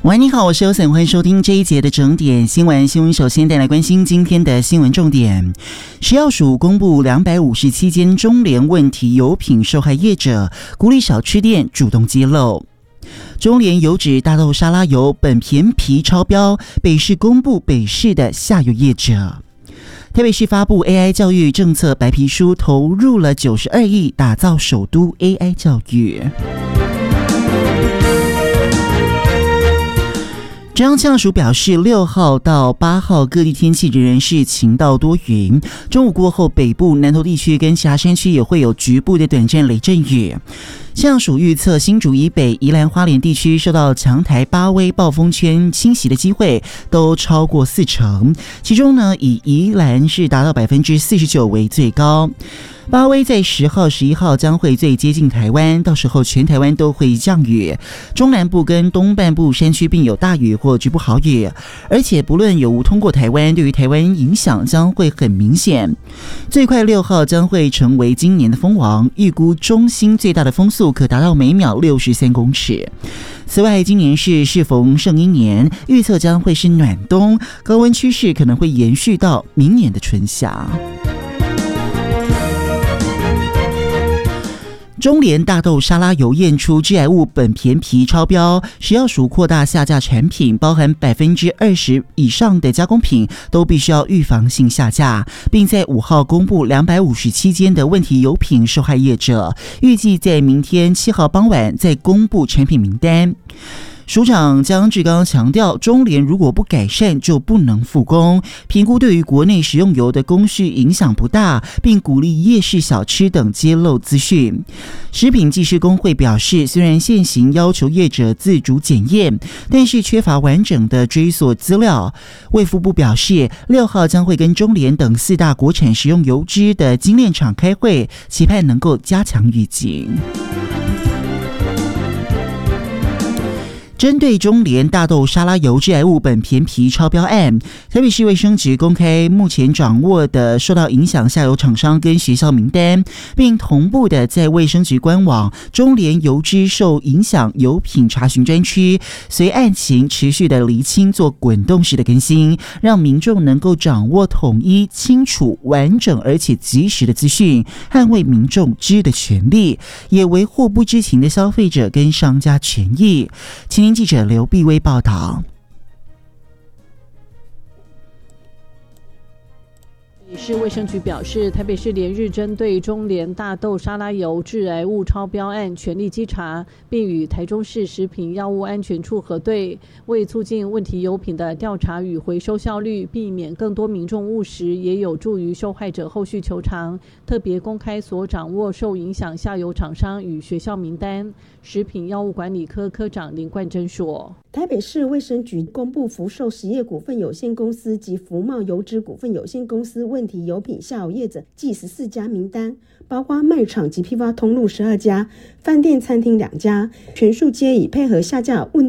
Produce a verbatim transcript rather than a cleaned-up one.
喂，你好，我是欧森，欢迎收听这一节的整点新闻。新闻首先带来关心今天的新闻重点。食药署公布两百五十七间中联问题油品受害业者，鼓励小吃店主动揭露。中联油脂大豆沙拉油苯醃皮超标，北市公布北市的下游业者。台北市发布 A I 教育政策白皮书，投入了九十二亿，打造首都 A I 教育。中央气象署表示，六号到八号各地天气仍然是晴到多云，中午过后北部南投地区跟其他山区也会有局部的短暂雷阵雨。气象署预测，新竹以北、宜兰花莲地区受到强台八威暴风圈侵袭的机会都超过四成，其中呢，以宜兰是达到百分之四十九为最高。八威在十号、十一号将会最接近台湾，到时候全台湾都会降雨，中南部跟东半部山区并有大雨或局部豪雨，而且不论有无通过台湾，对于台湾影响将会很明显。最快六号将会成为今年的风王，预估中心最大的风速可达到每秒六十三公尺。此外，今年是适逢圣婴年，预测将会是暖冬，高温趋势可能会延续到明年的春夏。中联大豆沙拉油验出致癌物苯醃皮超标，食药署扩大下架产品，包含百分之二十以上的加工品都必须要预防性下架，并在五号公布两百五十七间的问题油品受害业者，预计在明天七号傍晚再公布产品名单。署长江志刚强调，中联如果不改善就不能复工，评估对于国内食用油的供需影响不大，并鼓励夜市小吃等揭露资讯。食品技师工会表示，虽然现行要求业者自主检验，但是缺乏完整的追溯资料。卫福部表示，六号将会跟中联等四大国产食用油脂的精炼厂开会，期盼能够加强预警。针对中联大豆沙拉油致癌物苯醃皮超标案，台北市卫生局公开目前掌握的受到影响下游厂商跟学校名单，并同步的在卫生局官网中联油脂受影响油品查询专区，随案情持续的厘清做滚动式的更新，让民众能够掌握统一、清楚、完整而且及时的资讯，捍卫民众知的权利，也维护不知情的消费者跟商家权益。青年记者刘碧薇报道。 市卫生局表示，台北市连日针对中联大豆沙拉油致癌物超标案全力稽查，并与台中市食品药物安全处核对，为促进问题油品的调查与回收效率，避免更多民众误食，也有助于受害者后续求偿，特别公开所掌握受影响下游厂商与学校名单。食品药物管理科科长林冠珍说， 台北市卫生局公布福寿实业股份有限公司及福茂油脂股份有限公司问题油品下游业者计十四家名单，包括卖场及批发通路十二家，饭店餐厅两家，全数皆已配合下架问